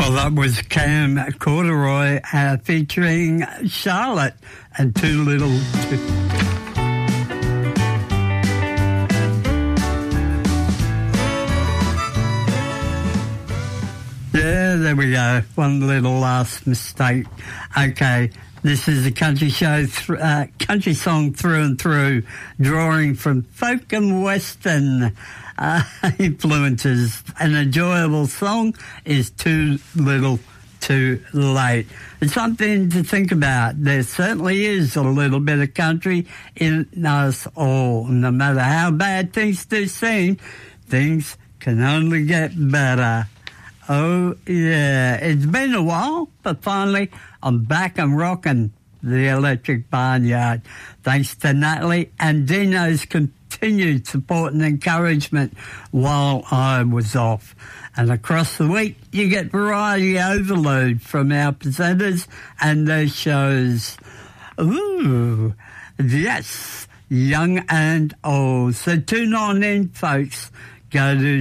Well, that was Cam Corduroy featuring Charlotte and Too Little Too... Yeah, there we go. One little last mistake. Okay, this is a country show, country song through and through, drawing from folk and western influences. An enjoyable song is Too Little Too Late. It's something to think about. There certainly is a little bit of country in us all. No matter how bad things do seem, things can only get better. Oh, yeah. It's been a while, but finally I'm back and rocking the Electric Barnyard. Thanks to Natalie and Dino's continued support and encouragement while I was off. And across the week, you get variety overload from our presenters and their shows. Ooh, yes, young and old. So tune on in, folks. Go to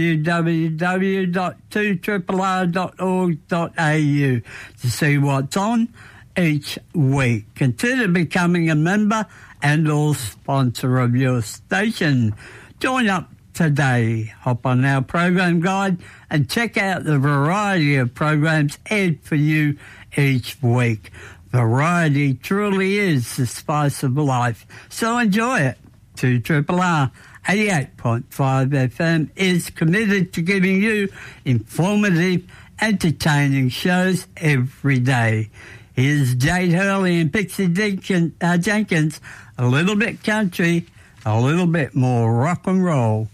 www.2rrr.org.au to see what's on each week. Consider becoming a member and or sponsor of your station. Join up today. Hop on our program guide and check out the variety of programs aired for you each week. Variety truly is the spice of life, so enjoy it. 2RRR 88.5 FM is committed to giving you informative, entertaining shows every day. Here's Jade Hurley and Pixie Jenkins, a little bit country, a little bit more rock and roll.